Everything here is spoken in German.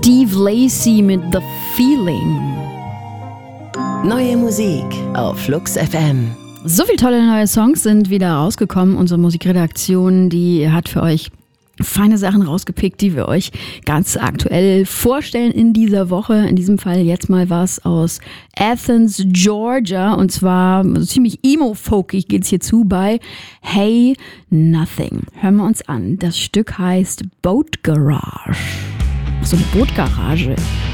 Steve Lacy mit The Feeling. Neue Musik auf Flux FM. So viele tolle neue Songs sind wieder rausgekommen. Unsere Musikredaktion, die hat für euch feine Sachen rausgepickt, die wir euch ganz aktuell vorstellen in dieser Woche. In diesem Fall jetzt mal was aus Athens, Georgia. Und zwar ziemlich emo-folkig geht's hier zu bei Hey Nothing. Hören wir uns an. Das Stück heißt Boat Garage. So eine Bootgarage.